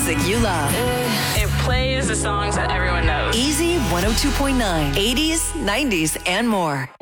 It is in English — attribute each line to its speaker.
Speaker 1: music you love.
Speaker 2: It plays the songs that everyone knows.
Speaker 1: Easy 102.9, 80s, 90s, and more.